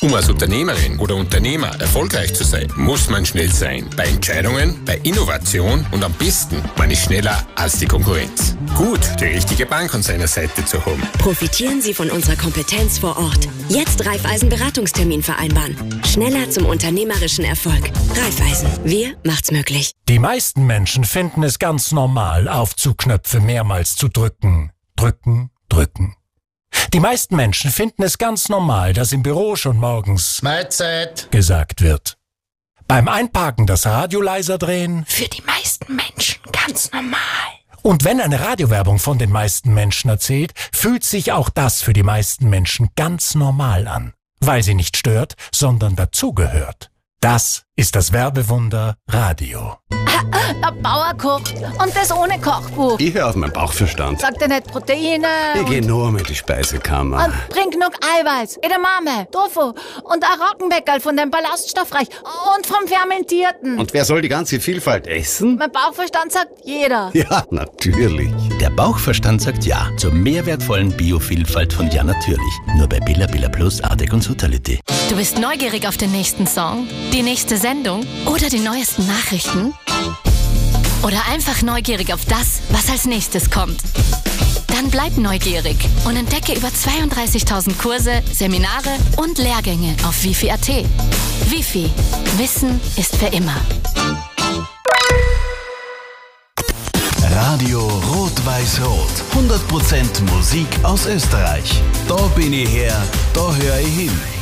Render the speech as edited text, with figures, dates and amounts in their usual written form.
Um als Unternehmerin oder Unternehmer erfolgreich zu sein, muss man schnell sein. Bei Entscheidungen, bei Innovation und am besten, man ist schneller als die Konkurrenz. Gut, die richtige Bank an seiner Seite zu haben. Profitieren Sie von unserer Kompetenz vor Ort. Jetzt Raiffeisen-Beratungstermin vereinbaren. Schneller zum unternehmerischen Erfolg. Raiffeisen. Wir macht's möglich. Die meisten Menschen finden es ganz normal, Aufzugknöpfe mehrmals zu drücken. Drücken, drücken. Die meisten Menschen finden es ganz normal, dass im Büro schon morgens Mahlzeit gesagt wird. Beim Einparken das Radio leiser drehen. Für die meisten Menschen ganz normal. Und wenn eine Radiowerbung von den meisten Menschen erzählt, fühlt sich auch das für die meisten Menschen ganz normal an. Weil sie nicht stört, sondern dazugehört. Das ist das Werbewunder Radio. Der Bauer kocht und das ohne Kochbuch. Ich höre auf meinen Bauchverstand. Sagt er nicht Proteine? Ich gehe nur mit die Speisekammer. Und bring genug Eiweiß, Edamame, Tofu und ein Roggenbäckerl von dem Ballaststoffreich und vom Fermentierten. Und wer soll die ganze Vielfalt essen? Mein Bauchverstand sagt jeder. Ja, natürlich. Der Bauchverstand sagt ja zur mehrwertvollen Biovielfalt von Ja Natürlich. Nur bei Billa Billa Plus, Artec und Sutality. Du bist neugierig auf den nächsten Song, die nächste Sendung oder die neuesten Nachrichten? Oder einfach neugierig auf das, was als nächstes kommt? Dann bleib neugierig und entdecke über 32.000 Kurse, Seminare und Lehrgänge auf wifi.at. Wifi. Wissen ist für immer. Radio Rot-Weiß-Rot. 100% Musik aus Österreich. Da bin ich her, da höre ich hin.